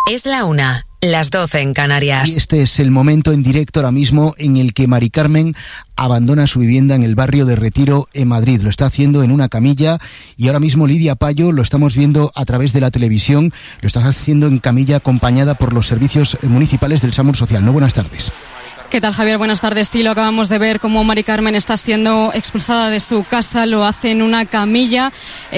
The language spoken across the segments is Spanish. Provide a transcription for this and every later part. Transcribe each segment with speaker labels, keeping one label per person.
Speaker 1: Es la 1, las 12 en Canarias.
Speaker 2: Y este es el momento en directo ahora mismo en el que Mari Carmen abandona su vivienda en el barrio de Retiro, en Madrid. Lo está haciendo en una camilla y ahora mismo Lidia Payo lo estamos viendo a través de la televisión. Lo está haciendo en camilla acompañada por los servicios municipales del SAMUR Social. No, buenas tardes.
Speaker 3: ¿Qué tal, Javier? Buenas tardes. Sí, lo acabamos de ver cómo Mari Carmen está siendo expulsada de su casa. Lo hace en una camilla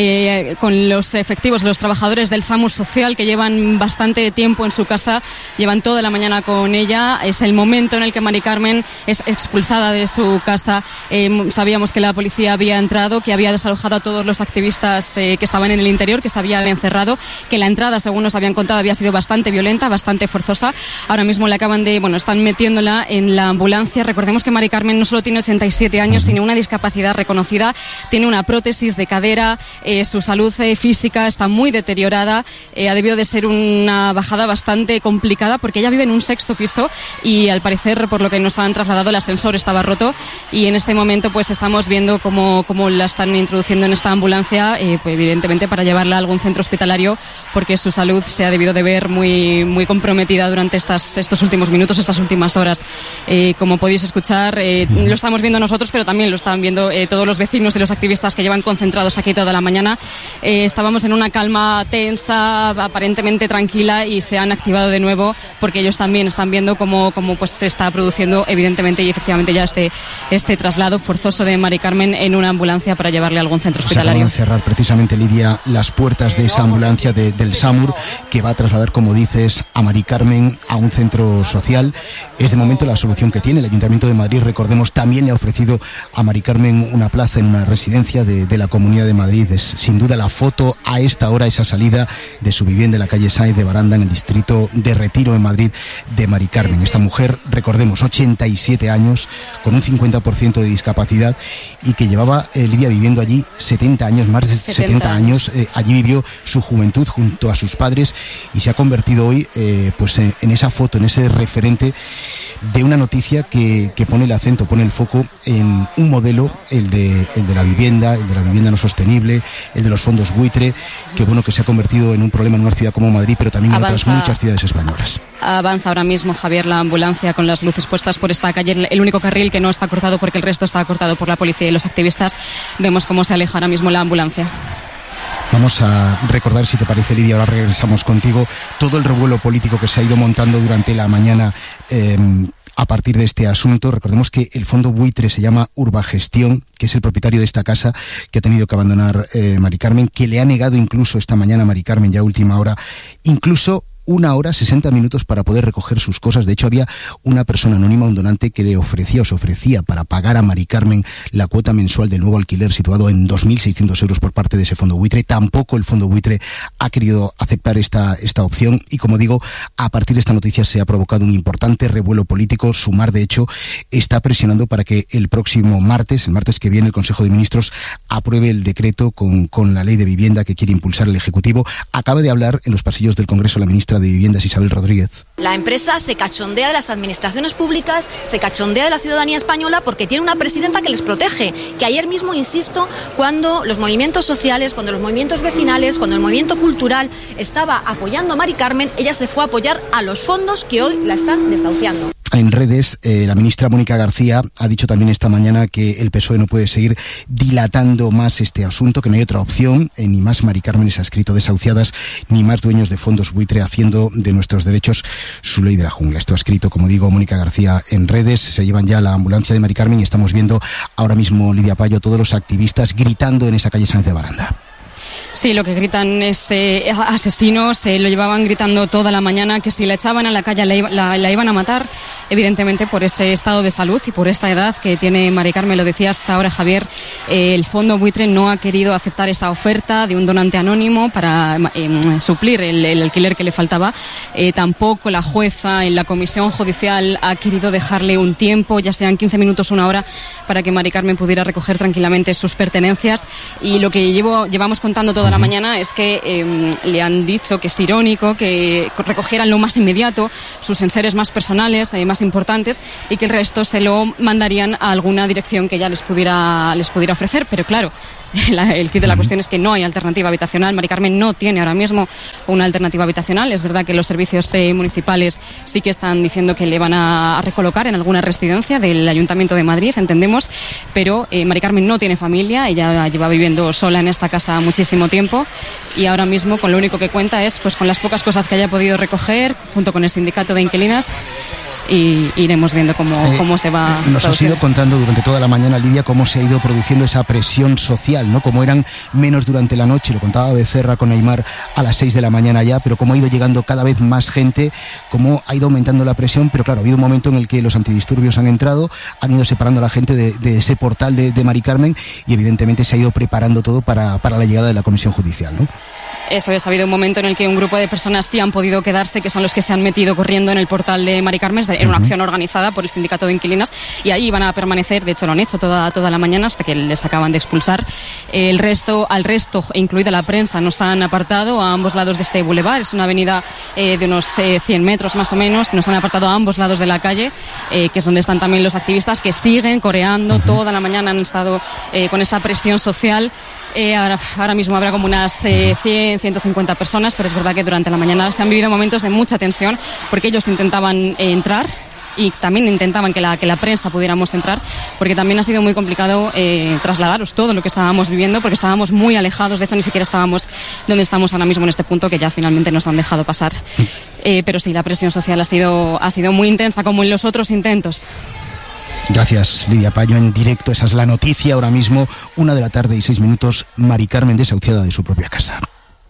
Speaker 3: con los efectivos, los trabajadores del SAMUR Social que llevan bastante tiempo en su casa, llevan toda la mañana con ella. Es el momento en el que Mari Carmen es expulsada de su casa. Sabíamos que la policía había entrado, que había desalojado a todos los activistas que estaban en el interior, que se habían encerrado, que la entrada, según nos habían contado, había sido bastante violenta, bastante forzosa. Ahora mismo le acaban de, están metiéndola en la ambulancia. Recordemos que Mari Carmen no solo tiene 87 años, sino una discapacidad reconocida, tiene una prótesis de cadera, su salud física está muy deteriorada, ha debido de ser una bajada bastante complicada porque ella vive en un 6º piso y al parecer, por lo que nos han trasladado, el ascensor estaba roto y en este momento pues estamos viendo cómo la están introduciendo en esta ambulancia, pues, evidentemente para llevarla a algún centro hospitalario porque su salud se ha debido de ver muy, muy comprometida durante estos últimos minutos, estas últimas horas. Como podéis escuchar, lo estamos viendo nosotros, pero también lo están viendo todos los vecinos y los activistas que llevan concentrados aquí toda la mañana. Estábamos en una calma tensa, aparentemente tranquila, y se han activado de nuevo porque ellos también están viendo cómo pues se está produciendo evidentemente y efectivamente ya este traslado forzoso de Mari Carmen en una ambulancia para llevarle a algún centro hospitalario.
Speaker 2: Se acaban de cerrar precisamente, Lidia, las puertas de esa ambulancia del SAMUR que va a trasladar, como dices, a Mari Carmen a un centro social. Es de momento la solución que tiene. El Ayuntamiento de Madrid, recordemos, también le ha ofrecido a Mari Carmen una plaza en una residencia de la Comunidad de Madrid. Es sin duda la foto a esta hora, esa salida de su vivienda en la calle Sáenz de Baranda, en el distrito de Retiro, en Madrid, de Mari Carmen. Esta mujer, recordemos, 87 años, con un 50% de discapacidad y que llevaba, Lidia, viviendo allí 70 años, más de 70 años. Allí vivió su juventud junto a sus padres y se ha convertido hoy en esa foto, en ese referente de una noticia que pone el acento, pone el foco en un modelo, el de la vivienda no sostenible, el de los fondos buitre, que se ha convertido en un problema en una ciudad como Madrid, pero también en otras muchas ciudades españolas.
Speaker 3: Avanza ahora mismo, Javier, la ambulancia con las luces puestas por esta calle, el único carril que no está cortado porque el resto está cortado por la policía y los activistas. Vemos cómo se aleja ahora mismo la ambulancia.
Speaker 2: Vamos a recordar, si te parece, Lidia, ahora regresamos contigo, todo el revuelo político que se ha ido montando durante la mañana a partir de este asunto. Recordemos que el fondo buitre se llama Urbagestión, que es el propietario de esta casa que ha tenido que abandonar Mari Carmen, que le ha negado incluso esta mañana a Mari Carmen, ya a última hora, incluso 1 hora, 60 minutos para poder recoger sus cosas. De hecho, había una persona anónima, un donante, que le ofrecía para pagar a Mari Carmen la cuota mensual del nuevo alquiler situado en 2.600 euros por parte de ese fondo buitre. Tampoco el fondo buitre ha querido aceptar esta opción y, como digo, a partir de esta noticia se ha provocado un importante revuelo político. Sumar, de hecho, está presionando para que el próximo martes, el martes que viene, el Consejo de Ministros apruebe el decreto con la ley de vivienda que quiere impulsar el Ejecutivo. Acaba de hablar en los pasillos del Congreso la ministra de Viviendas, Isabel Rodríguez.
Speaker 4: La empresa se cachondea de las administraciones públicas, se cachondea de la ciudadanía española porque tiene una presidenta que les protege. Que ayer mismo, insisto, cuando los movimientos sociales, cuando los movimientos vecinales, cuando el movimiento cultural estaba apoyando a Mari Carmen, ella se fue a apoyar a los fondos que hoy la están desahuciando.
Speaker 2: En redes, la ministra Mónica García ha dicho también esta mañana que el PSOE no puede seguir dilatando más este asunto, que no hay otra opción, ni más Mari Carmen, se ha escrito, desahuciadas, ni más dueños de fondos buitre haciendo de nuestros derechos su ley de la jungla. Esto ha escrito, como digo, Mónica García en redes. Se llevan ya la ambulancia de Mari Carmen y estamos viendo ahora mismo, Lidia Payo, todos los activistas gritando en esa calle Sáenz de Baranda.
Speaker 3: Sí, lo que gritan es asesinos, lo llevaban gritando toda la mañana, que si la echaban a la calle la iban a matar, evidentemente por ese estado de salud y por esa edad que tiene Mari Carmen. Lo decías ahora, Javier, el fondo buitre no ha querido aceptar esa oferta de un donante anónimo para suplir el alquiler que le faltaba. Tampoco la jueza en la comisión judicial ha querido dejarle un tiempo, ya sean 15 minutos, 1 hora, para que Mari Carmen pudiera recoger tranquilamente sus pertenencias. Y lo que llevamos contando toda la mañana es que le han dicho que es irónico que recogieran lo más inmediato, sus enseres más personales, más importantes, y que el resto se lo mandarían a alguna dirección que ella les pudiera ofrecer. Pero claro, el kit de la cuestión es que no hay alternativa habitacional. Mari Carmen no tiene ahora mismo una alternativa habitacional. Es verdad que los servicios municipales sí que están diciendo que le van a recolocar en alguna residencia del Ayuntamiento de Madrid, entendemos, pero Mari Carmen no tiene familia, ella lleva viviendo sola en esta casa muchísimo tiempo y ahora mismo con lo único que cuenta es pues con las pocas cosas que haya podido recoger junto con el sindicato de inquilinas. Y iremos viendo cómo se va.
Speaker 2: Nos has ido contando durante toda la mañana, Lidia, cómo se ha ido produciendo esa presión social, ¿no? Como eran menos durante la noche, lo contaba Becerra con Aimar a las 6 de la mañana ya, pero cómo ha ido llegando cada vez más gente, cómo ha ido aumentando la presión, pero claro, ha habido un momento en el que los antidisturbios han entrado, han ido separando a la gente de ese portal de Mari Carmen y evidentemente se ha ido preparando todo para la llegada de la comisión judicial, ¿no?
Speaker 3: Eso es, ha habido un momento en el que un grupo de personas sí han podido quedarse, que son los que se han metido corriendo en el portal de Mari Carmen, en una acción organizada por el sindicato de inquilinas, y ahí van a permanecer, de hecho lo han hecho toda la mañana hasta que les acaban de expulsar. Al resto, incluida la prensa, nos han apartado a ambos lados de este bulevar, es una avenida de unos 100 metros más o menos, nos han apartado a ambos lados de la calle, que es donde están también los activistas que siguen coreando, toda la mañana han estado con esa presión social. Ahora mismo habrá como unas 150 personas, pero es verdad que durante la mañana se han vivido momentos de mucha tensión porque ellos intentaban entrar y también intentaban que la prensa pudiéramos entrar, porque también ha sido muy complicado trasladaros todo lo que estábamos viviendo, porque estábamos muy alejados, de hecho ni siquiera estábamos donde estamos ahora mismo en este punto, que ya finalmente nos han dejado pasar. Pero sí, la presión social ha sido muy intensa, como en los otros intentos.
Speaker 2: Gracias, Lidia Payo, en directo. Esa es la noticia ahora mismo, 1:06 p.m, Mari Carmen desahuciada de su propia casa.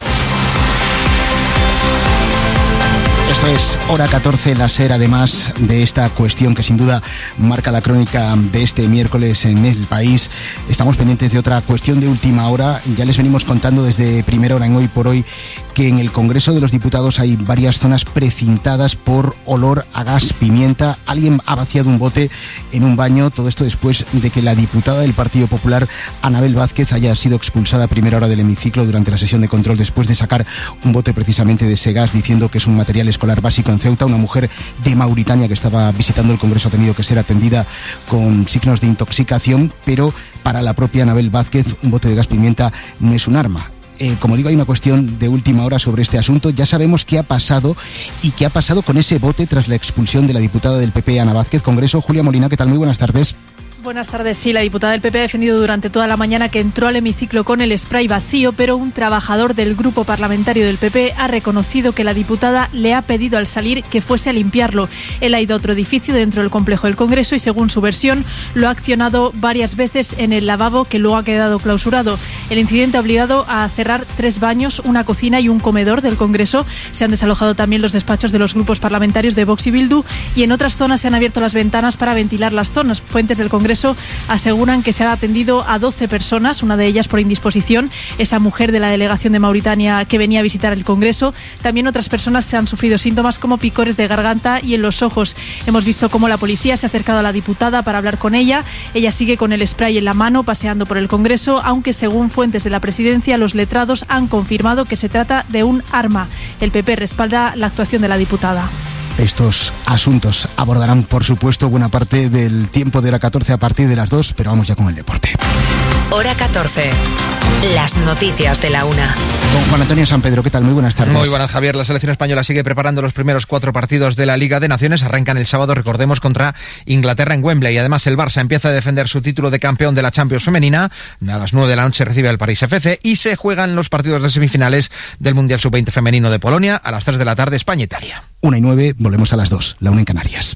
Speaker 2: Esto es Hora 14, la SER, además de esta cuestión que sin duda marca la crónica de este miércoles en El País. Estamos pendientes de otra cuestión de última hora. Ya les venimos contando desde primera hora en Hoy por Hoy que en el Congreso de los Diputados hay varias zonas precintadas por olor a gas pimienta. Alguien ha vaciado un bote en un baño. Todo esto después de que la diputada del Partido Popular, Anabel Vázquez, haya sido expulsada a primera hora del hemiciclo durante la sesión de control después de sacar un bote precisamente de ese gas, diciendo que es un material escolar básico en Ceuta. Una mujer de Mauritania que estaba visitando el Congreso ha tenido que ser atendida con signos de intoxicación, pero para la propia Anabel Vázquez un bote de gas pimienta no es un arma. Como digo, hay una cuestión de última hora sobre este asunto. Ya sabemos qué ha pasado y qué ha pasado con ese bote tras la expulsión de la diputada del PP, Ana Vázquez. Congreso, Julia Molina, ¿qué tal? Muy buenas tardes.
Speaker 5: Buenas tardes. Sí, la diputada del PP ha defendido durante toda la mañana que entró al hemiciclo con el spray vacío, pero un trabajador del grupo parlamentario del PP ha reconocido que la diputada le ha pedido al salir que fuese a limpiarlo. Él ha ido a otro edificio dentro del complejo del Congreso y, según su versión, lo ha accionado varias veces en el lavabo, que luego ha quedado clausurado. El incidente ha obligado a cerrar 3 baños, una cocina y un comedor del Congreso. Se han desalojado también los despachos de los grupos parlamentarios de Vox y Bildu, y en otras zonas se han abierto las ventanas para ventilar las zonas. Fuentes del Congreso aseguran que se ha atendido a 12 personas, una de ellas por indisposición, esa mujer de la delegación de Mauritania que venía a visitar el Congreso. También otras personas se han sufrido síntomas como picores de garganta y en los ojos. Hemos visto cómo la policía se ha acercado a la diputada para hablar con ella. Ella sigue con el spray en la mano paseando por el Congreso, aunque según fuentes de la presidencia, los letrados han confirmado que se trata de un arma. El PP respalda la actuación de la diputada.
Speaker 2: Estos asuntos abordarán, por supuesto, buena parte del tiempo de Hora 14 a partir de las 2, pero vamos ya con el deporte.
Speaker 1: Hora 14. Las noticias de la una.
Speaker 2: Con Juan Antonio San Pedro, ¿qué tal? Muy buenas tardes.
Speaker 6: Muy buenas, Javier. La selección española sigue preparando los primeros 4 partidos de la Liga de Naciones. Arrancan el sábado, recordemos, contra Inglaterra en Wembley. Además, el Barça empieza a defender su título de campeón de la Champions femenina. A las 9 de la noche recibe al París FC y se juegan los partidos de semifinales del Mundial Sub-20 femenino de Polonia. A las 3 de la tarde, España-Italia.
Speaker 2: 1:09, volvemos a las 2, la 1 en Canarias.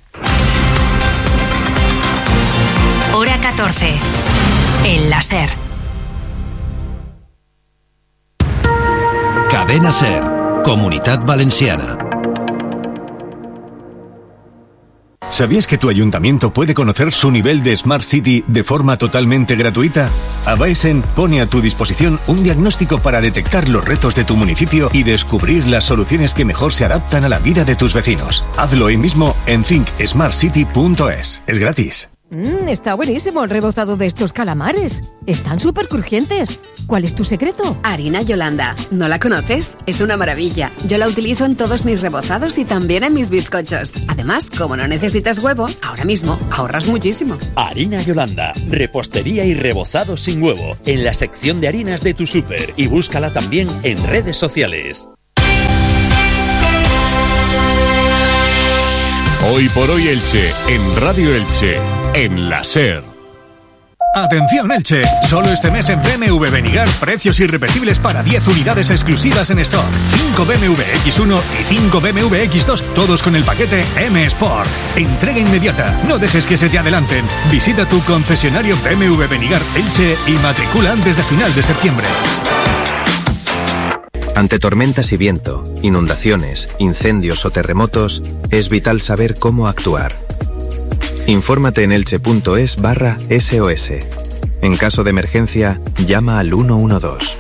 Speaker 1: Hora 14. En la SER.
Speaker 7: Cadena SER, Comunitat Valenciana. ¿Sabías que tu ayuntamiento puede conocer su nivel de Smart City de forma totalmente gratuita? Avaesen pone a tu disposición un diagnóstico para detectar los retos de tu municipio y descubrir las soluciones que mejor se adaptan a la vida de tus vecinos. Hazlo hoy mismo en thinksmartcity.es. Es gratis.
Speaker 8: Está buenísimo el rebozado de estos calamares. Están súper crujientes. ¿Cuál es tu secreto?
Speaker 9: Harina Yolanda. ¿No la conoces? Es una maravilla. Yo la utilizo en todos mis rebozados y también en mis bizcochos. Además, como no necesitas huevo, ahora mismo ahorras muchísimo.
Speaker 10: Harina Yolanda. Repostería y rebozado sin huevo. En la sección de harinas de tu súper. Y búscala también en redes sociales.
Speaker 11: Hoy por hoy Elche, en Radio Elche, en la SER.
Speaker 7: Atención Elche, solo este mes en BMW Benigar, precios irrepetibles para 10 unidades exclusivas en stock. 5 BMW X1 y 5 BMW X2, todos con el paquete M Sport. Entrega inmediata, no dejes que se te adelanten. Visita tu concesionario BMW Benigar Elche y matricula antes de final de septiembre.
Speaker 12: Ante tormentas y viento, inundaciones, incendios o terremotos, es vital saber cómo actuar. Infórmate en elche.es/SOS. En caso de emergencia, llama al 112.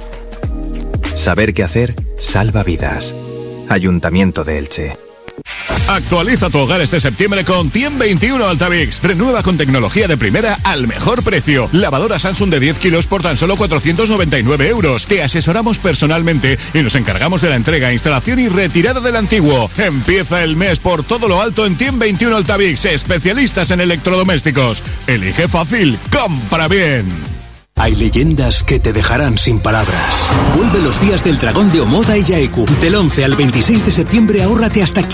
Speaker 12: Saber qué hacer salva vidas. Ayuntamiento de Elche.
Speaker 11: Actualiza tu hogar este septiembre con 121 Altavix. Renueva con tecnología de primera al mejor precio. Lavadora Samsung de 10 kilos por tan solo 499 euros. Te asesoramos personalmente y nos encargamos de la entrega, instalación y retirada del antiguo. Empieza el mes por todo lo alto en 121 Altavix. Especialistas en electrodomésticos. Elige fácil, compra bien.
Speaker 13: Hay leyendas que te dejarán sin palabras. Vuelve los días del dragón de Omoda y Yaeku. Del 11 al 26 de septiembre ahórrate hasta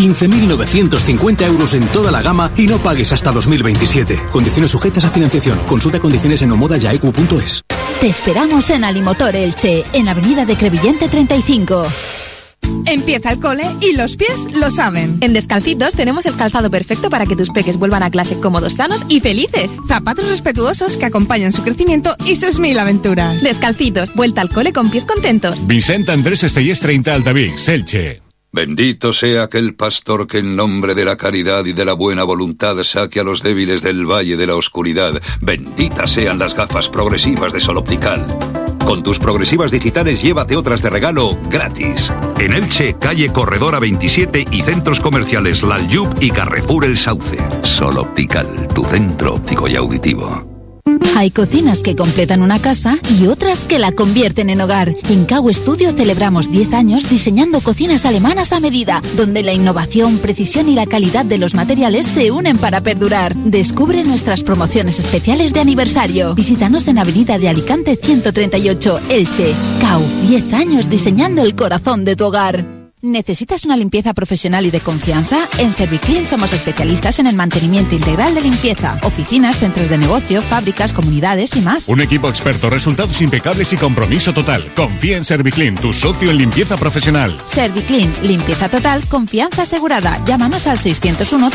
Speaker 13: 15.950 euros en toda la gama y no pagues hasta 2027. Condiciones sujetas a financiación. Consulta condiciones en omodayaeku.es.
Speaker 14: Te esperamos en Alimotor Elche, en Avenida de Crevillente 35.
Speaker 15: Empieza el cole y los pies lo saben.
Speaker 16: En Descalcitos tenemos el calzado perfecto para que tus peques vuelvan a clase cómodos, sanos y felices.
Speaker 15: Zapatos respetuosos que acompañan su crecimiento y sus 1000 aventuras.
Speaker 16: Descalcitos, vuelta al cole con pies contentos.
Speaker 11: Vicente Andrés Estellés 30 Altavix, Elche.
Speaker 17: Bendito sea aquel pastor que en nombre de la caridad y de la buena voluntad saque a los débiles del valle de la oscuridad. Benditas sean las gafas progresivas de Sol Optical. Con tus progresivas digitales llévate otras de regalo gratis. En Elche, calle Corredora 27 y centros comerciales Lalyub y Carrefour El Sauce. Sol Optical, tu centro óptico y auditivo.
Speaker 14: Hay cocinas que completan una casa y otras que la convierten en hogar. En Cau Studio celebramos 10 años diseñando cocinas alemanas a medida, donde la innovación, precisión y la calidad de los materiales se unen para perdurar. Descubre nuestras promociones especiales de aniversario. Visítanos en Avenida de Alicante 138, Elche. Cau, 10 años diseñando el corazón de tu hogar. ¿Necesitas una limpieza profesional y de confianza? En Serviclean somos especialistas en el mantenimiento integral de limpieza. Oficinas, centros de negocio, fábricas, comunidades y más.
Speaker 11: Un equipo experto, resultados impecables y compromiso total. Confía en Serviclean, tu socio en limpieza profesional.
Speaker 14: Serviclean, limpieza total, confianza asegurada. Llámanos al 601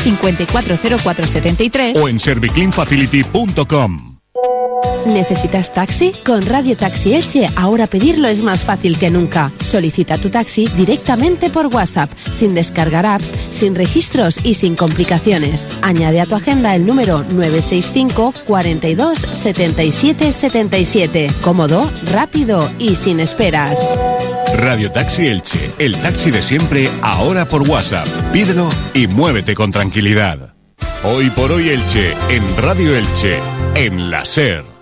Speaker 14: 540473
Speaker 11: o en servicleanfacility.com.
Speaker 14: ¿Necesitas taxi? Con Radio Taxi Elche ahora pedirlo es más fácil que nunca. Solicita tu taxi directamente por WhatsApp, sin descargar apps, sin registros y sin complicaciones. Añade a tu agenda el número 965 42 77 77. Cómodo, rápido y sin esperas.
Speaker 11: Radio Taxi Elche, el taxi de siempre, ahora por WhatsApp. Pídelo y muévete con tranquilidad. Hoy por hoy Elche, en Radio Elche, en la SER.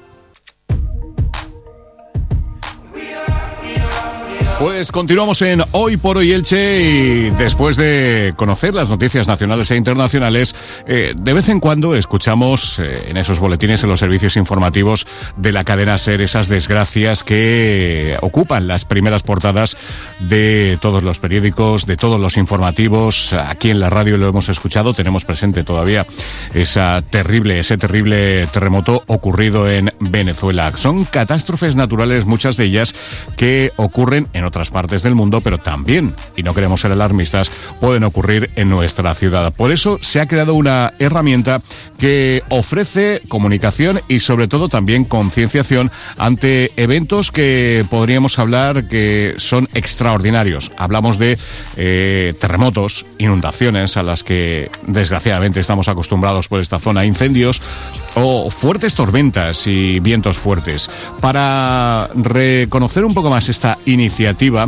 Speaker 11: Pues continuamos en Hoy por Hoy Elche y después de conocer las noticias nacionales e internacionales, de vez en cuando escuchamos en esos boletines, en los servicios informativos de la cadena SER, esas desgracias que ocupan las primeras portadas de todos los periódicos, de todos los informativos. Aquí en la radio lo hemos escuchado, tenemos presente todavía ese terrible terremoto ocurrido en Venezuela. Son catástrofes naturales, muchas de ellas que ocurren en otras partes del mundo, pero también, y no queremos ser alarmistas, pueden ocurrir en nuestra ciudad. Por eso se ha creado una herramienta que ofrece comunicación y sobre todo también concienciación ante eventos que podríamos hablar que son extraordinarios. Hablamos de terremotos, inundaciones a las que desgraciadamente estamos acostumbrados por esta zona, incendios o fuertes tormentas y vientos fuertes. Para reconocer un poco más esta iniciativa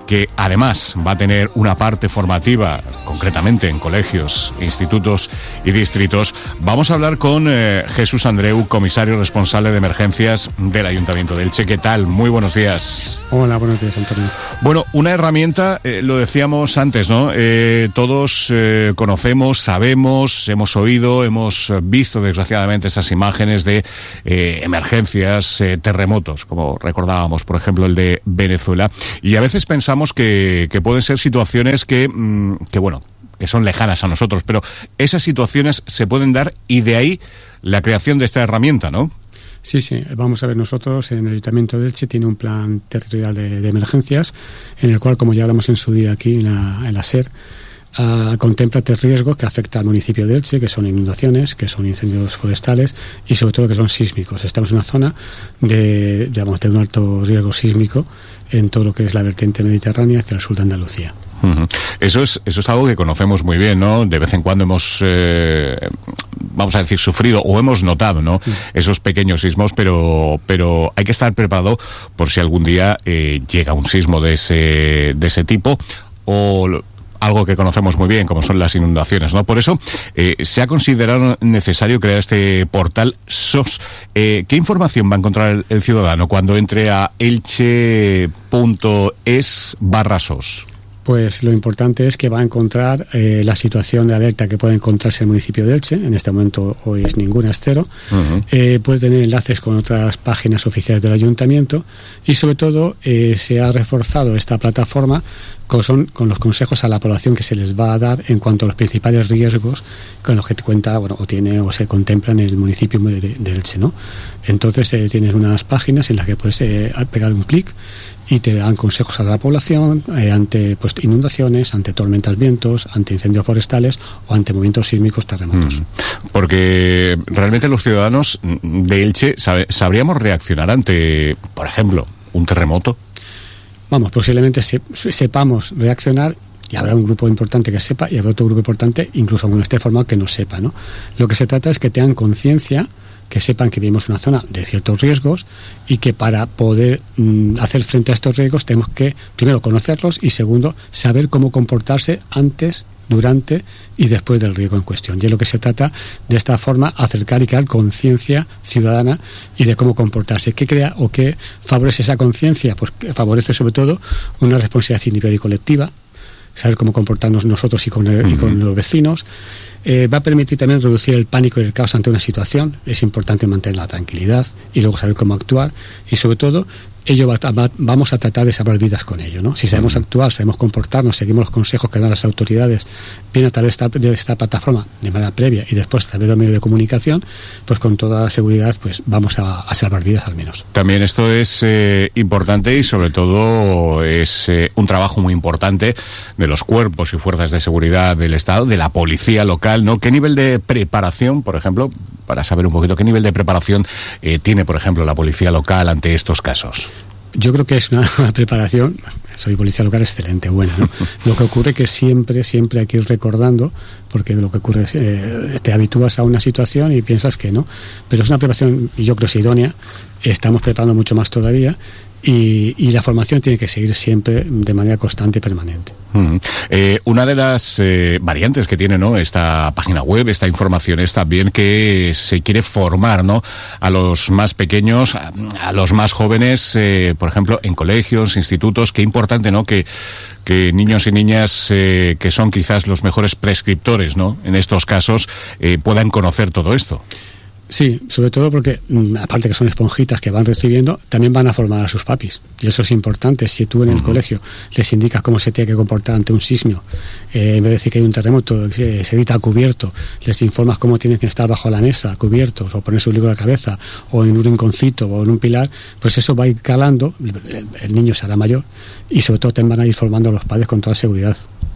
Speaker 11: que además va a tener una parte formativa, concretamente en colegios, institutos y distritos. Vamos a hablar con Jesús Andreu, comisario responsable de emergencias del Ayuntamiento de Elche. ¿Qué tal? Muy buenos días.
Speaker 18: Hola, buenos días, Antonio.
Speaker 11: Bueno, una herramienta, lo decíamos antes, ¿no? Todos conocemos, sabemos, hemos oído, hemos visto desgraciadamente esas imágenes de emergencias, terremotos, como recordábamos, por ejemplo, el de Venezuela. Y a veces pensamos que pueden ser situaciones que son lejanas a nosotros, pero esas situaciones se pueden dar y de ahí la creación de esta herramienta, ¿no?
Speaker 18: Sí, vamos a ver, nosotros en el Ayuntamiento de Elche tiene un plan territorial de emergencias en el cual, como ya hablamos en su día aquí en la SER, contempla 3 riesgos que afectan al municipio de Elche, que son inundaciones, que son incendios forestales y sobre todo que son sísmicos. Estamos en una zona de un alto riesgo sísmico en todo lo que es la vertiente mediterránea hacia el sur de Andalucía.
Speaker 11: Eso es algo que conocemos muy bien, ¿no? De vez en cuando hemos, vamos a decir, sufrido o hemos notado, ¿no? Esos pequeños sismos, pero hay que estar preparado por si algún día llega un sismo de ese tipo o algo que conocemos muy bien, como son las inundaciones, ¿no? Por eso se ha considerado necesario crear este portal SOS. ¿Qué información va a encontrar el ciudadano cuando entre a elche.es/SOS?
Speaker 18: Pues lo importante es que va a encontrar la situación de alerta que puede encontrarse el municipio de Elche. En este momento hoy es ninguna, es 0. Puede tener enlaces con otras páginas oficiales del ayuntamiento y sobre todo se ha reforzado esta plataforma con los consejos a la población que se les va a dar en cuanto a los principales riesgos con los que cuenta o se contempla en el municipio de Elche, ¿no? Entonces tienes unas páginas en las que puedes pegar un clic y te dan consejos a la población ante inundaciones, ante tormentas, vientos, ante incendios forestales o ante movimientos sísmicos, terremotos.
Speaker 11: Porque realmente los ciudadanos de Elche sabríamos reaccionar ante, por ejemplo, un terremoto.
Speaker 18: Vamos, posiblemente sepamos reaccionar y habrá un grupo importante que sepa y habrá otro grupo importante, incluso aunque no esté formado, que no sepa, ¿no? Lo que se trata es que tengan conciencia, que sepan que vivimos en una zona de ciertos riesgos y que para poder hacer frente a estos riesgos tenemos que, primero, conocerlos y, segundo, saber cómo comportarse antes, durante y después del riesgo en cuestión. Y es lo que se trata de esta forma, acercar y crear conciencia ciudadana y de cómo comportarse. ¿Qué crea o qué favorece esa conciencia? Pues favorece sobre todo una responsabilidad individual y colectiva, saber cómo comportarnos nosotros y con los vecinos. Va a permitir también reducir el pánico y el caos ante una situación. Es importante mantener la tranquilidad y luego saber cómo actuar y sobre todo vamos a tratar de salvar vidas con ello, ¿no? Si sabemos actuar, sabemos comportarnos, seguimos los consejos que dan las autoridades, bien a través de esta plataforma de manera previa y después a través de los medios de comunicación, pues con toda seguridad pues vamos a salvar vidas al menos.
Speaker 11: También esto es importante y sobre todo es un trabajo muy importante de los cuerpos y fuerzas de seguridad del Estado, de la policía local, ¿no? ¿Qué nivel de preparación, por ejemplo, para saber un poquito, qué nivel de preparación tiene, por ejemplo, la policía local ante estos casos?
Speaker 18: Yo creo que es una preparación, soy policía local, excelente, buena, ¿no? Lo que ocurre que siempre hay que ir recordando, porque lo que ocurre es te habitúas a una situación y piensas que no, pero es una preparación, yo creo, idónea. Estamos preparando mucho más todavía y la formación tiene que seguir siempre de manera constante y permanente.
Speaker 11: Una de las variantes que tiene, ¿no?, esta página web, esta información, es también que se quiere formar, ¿no?, a los más pequeños, a los más jóvenes, por ejemplo, en colegios, institutos. Qué importante, ¿no?, que niños y niñas que son quizás los mejores prescriptores, ¿no?, en estos casos, puedan conocer todo esto.
Speaker 18: Sí, sobre todo porque, aparte que son esponjitas que van recibiendo, también van a formar a sus papis. Y eso es importante. Si tú en el colegio les indicas cómo se tiene que comportar ante un sismo, en vez de decir que hay un terremoto, se grita cubierto, les informas cómo tienen que estar bajo la mesa, cubiertos, o poner su libro a la cabeza, o en un rinconcito, o en un pilar, pues eso va a ir calando, el niño será mayor, y sobre todo también van a ir formando a los padres con toda seguridad.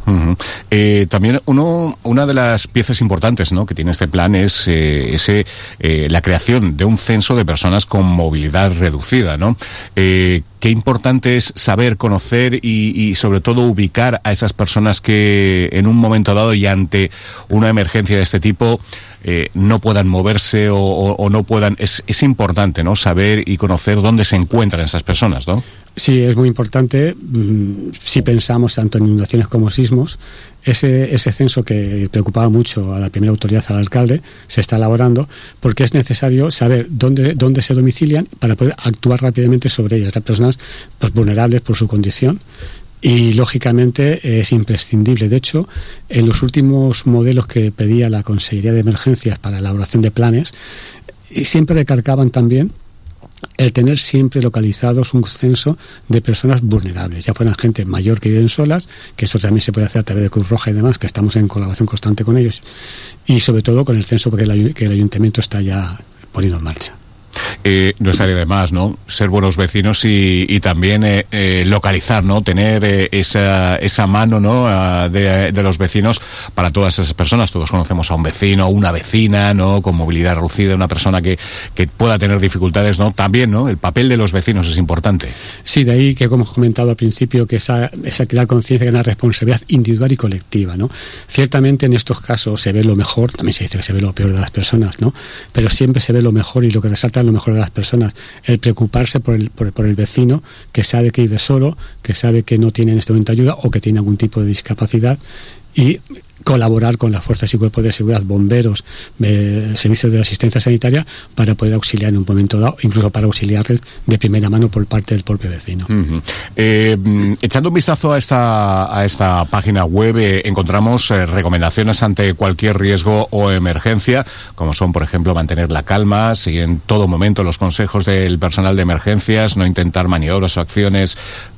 Speaker 11: También una de las piezas importantes, ¿no?, que tiene este plan es la creación de un censo de personas con movilidad reducida, ¿no? ¿Qué qué importante es saber, conocer y sobre todo ubicar a esas personas que en un momento dado y ante una emergencia de este tipo no puedan moverse o no puedan... Es importante, ¿no?, saber y conocer dónde se encuentran esas personas, ¿no?
Speaker 18: Sí, es muy importante. Si pensamos tanto en inundaciones como sismos, ese censo que preocupaba mucho a la primera autoridad, al alcalde, se está elaborando porque es necesario saber dónde se domicilian para poder actuar rápidamente sobre ellas, las personas pues vulnerables por su condición. Y, lógicamente, es imprescindible. De hecho, en los últimos modelos que pedía la Consejería de Emergencias para la elaboración de planes, siempre recargaban también el tener siempre localizados un censo de personas vulnerables, ya fueran gente mayor que viven solas, que eso también se puede hacer a través de Cruz Roja y demás, que estamos en colaboración constante con ellos, y sobre todo con el censo que el Ayuntamiento está ya poniendo en marcha.
Speaker 11: No estaría de más, ¿no?, ser buenos vecinos y también localizar, ¿no?, tener esa mano, ¿no?, de los vecinos para todas esas personas. Todos conocemos a un vecino, una vecina, ¿no?, con movilidad reducida, una persona que pueda tener dificultades, ¿no? También, ¿no?, el papel de los vecinos es importante.
Speaker 18: Sí, de ahí que, como hemos comentado al principio, que esa crear conciencia, que es una responsabilidad individual y colectiva, ¿no? Ciertamente en estos casos se ve lo mejor, también se dice que se ve lo peor de las personas, ¿no?, pero siempre se ve lo mejor, y lo que resalta lo mejor de las personas, el preocuparse por el vecino que sabe que vive solo, que sabe que no tiene en este momento ayuda o que tiene algún tipo de discapacidad, y colaborar con las fuerzas y cuerpos de seguridad, bomberos, servicios de asistencia sanitaria, para poder auxiliar en un momento dado, incluso para auxiliarles de primera mano por parte del propio vecino.
Speaker 11: Echando un vistazo a esta página web, encontramos recomendaciones ante cualquier riesgo o emergencia, como son, por ejemplo, mantener la calma, seguir en todo momento los consejos del personal de emergencias, no intentar maniobras o acciones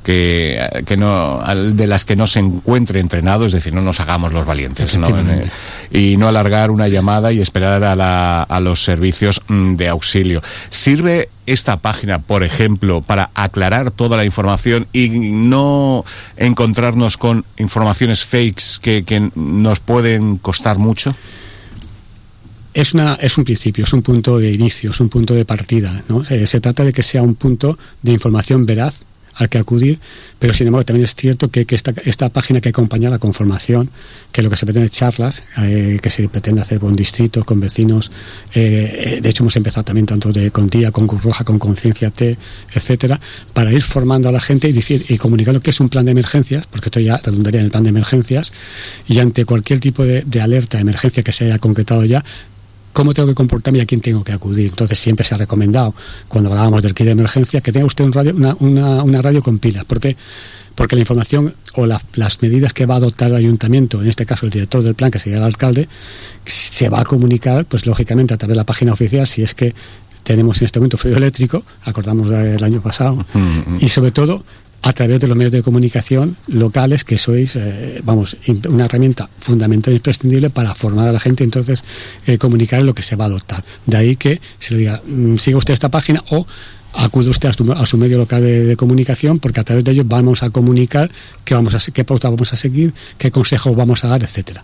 Speaker 11: de las que no se encuentre entrenado, es decir, no nos hagamos los valientes, ¿no? Y no alargar una llamada y esperar a los servicios de auxilio. ¿Sirve esta página, por ejemplo, para aclarar toda la información y no encontrarnos con informaciones fakes que nos pueden costar mucho?
Speaker 18: Es un principio, es un punto de inicio, es un punto de partida, ¿no? Se trata de que sea un punto de información veraz al que acudir, pero sin embargo también es cierto que esta página que acompaña con formación, que lo que se pretende charlas, que se pretende hacer con distritos, con vecinos, de hecho hemos empezado también tanto con Día, con Cruz Roja, con Conciencia T, etcétera, para ir formando a la gente y comunicando qué es un plan de emergencias, porque esto ya redundaría en el plan de emergencias, y ante cualquier tipo de alerta, emergencia que se haya concretado ya, cómo tengo que comportarme y a quién tengo que acudir. Entonces siempre se ha recomendado, cuando hablábamos del kit de emergencia, que tenga usted una radio con pilas. ¿Por qué? Porque la información o las medidas que va a adoptar el ayuntamiento, en este caso el director del plan, que sería el alcalde, se va a comunicar, pues lógicamente, a través de la página oficial, si es que tenemos en este momento frío eléctrico, acordamos del año pasado, y sobre todo a través de los medios de comunicación locales, que sois, una herramienta fundamental e imprescindible para formar a la gente, entonces comunicar lo que se va a adoptar. De ahí que se le diga, siga usted esta página o acude usted a su medio local de comunicación, porque a través de ellos vamos a comunicar qué pauta vamos a seguir, qué consejos vamos a dar, etcétera.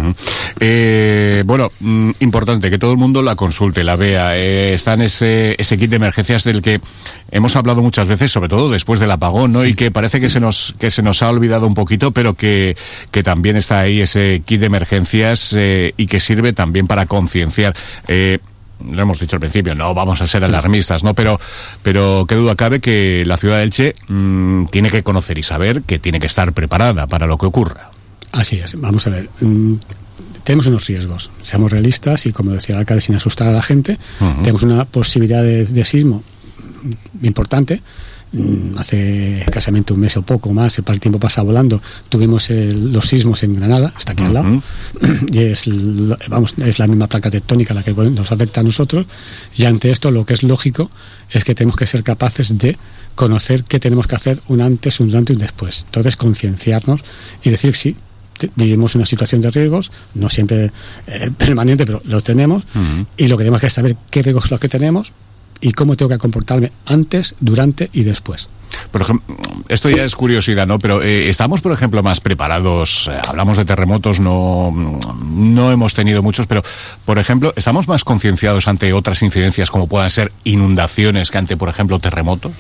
Speaker 11: Importante que todo el mundo la consulte, la vea. Está en ese kit de emergencias del que hemos hablado muchas veces, sobre todo después del apagón, ¿no? Sí. Y que parece que se nos ha olvidado un poquito, pero que también está ahí ese kit de emergencias y que sirve también para concienciar. Lo hemos dicho al principio, no vamos a ser alarmistas, ¿no? Pero qué duda cabe que la ciudad de Elche tiene que conocer y saber que tiene que estar preparada para lo que ocurra.
Speaker 18: Así es, vamos a ver. Tenemos unos riesgos, seamos realistas y, como decía el alcalde, sin asustar a la gente. Tenemos una posibilidad de sismo importante. Hace escasamente un mes o poco más, el tiempo pasa volando, tuvimos los sismos en Granada, hasta aquí al lado, y es la misma placa tectónica la que nos afecta a nosotros, y ante esto lo que es lógico es que tenemos que ser capaces de conocer qué tenemos que hacer un antes, un durante y un después. Entonces, concienciarnos y decir sí, vivimos una situación de riesgos, no siempre permanente, pero los tenemos, y lo que tenemos que es saber qué riesgos son los que tenemos y cómo tengo que comportarme antes, durante y después.
Speaker 11: Por ejemplo, esto ya es curiosidad, ¿no? Pero ¿estamos, por ejemplo, más preparados? Hablamos de terremotos, no hemos tenido muchos, pero, por ejemplo, ¿estamos más concienciados ante otras incidencias como puedan ser inundaciones que ante, por ejemplo, terremotos?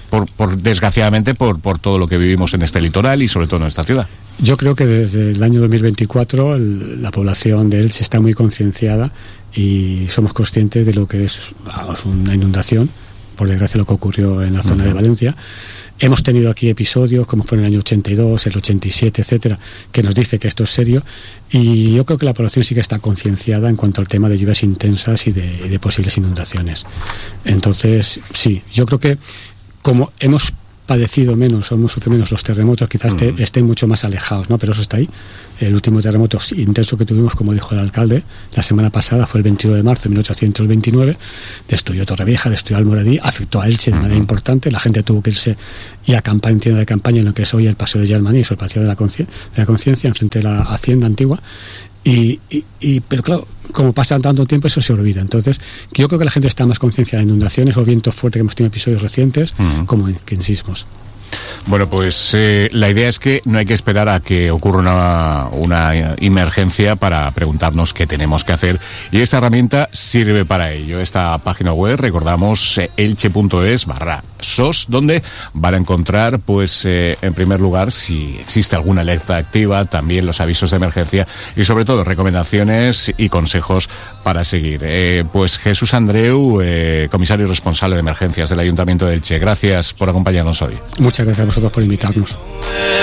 Speaker 11: desgraciadamente por todo lo que vivimos en este litoral y sobre todo en esta ciudad.
Speaker 18: Yo creo que desde el año 2024 la población de Elche está muy concienciada y somos conscientes de lo que es una inundación, por desgracia lo que ocurrió en la zona de Valencia. Hemos tenido aquí episodios como fue en el año 82, el 87, etcétera, que nos dice que esto es serio, y yo creo que la población sí que está concienciada en cuanto al tema de lluvias intensas y de posibles inundaciones. Entonces, sí, yo creo que como hemos padecido menos o hemos sufrido menos los terremotos, quizás estén mucho más alejados, ¿no? Pero eso está ahí. El último terremoto intenso que tuvimos, como dijo el alcalde, la semana pasada fue el 21 de marzo de 1829, destruyó Torrevieja, destruyó Almoradí, afectó a Elche de manera importante, la gente tuvo que irse y acampar en tienda de campaña en lo que es hoy el Paseo de Germanís o el Paseo de la Conciencia, enfrente de la Hacienda Antigua. Pero claro, como pasa tanto tiempo, eso se olvida. Entonces, yo creo que la gente está más conciencia de inundaciones o vientos fuertes, que hemos tenido episodios recientes, como en sismos.
Speaker 11: Bueno, pues la idea es que no hay que esperar a que ocurra una emergencia para preguntarnos qué tenemos que hacer, y esta herramienta sirve para ello. Esta página web, recordamos, elche.es/SOS, donde van a encontrar, pues, en primer lugar, si existe alguna alerta activa, también los avisos de emergencia y sobre todo recomendaciones y consejos para seguir. Pues Jesús Andreu, comisario responsable de emergencias del Ayuntamiento de Elche, gracias por acompañarnos hoy.
Speaker 18: Muchas gracias a vosotros por invitarnos.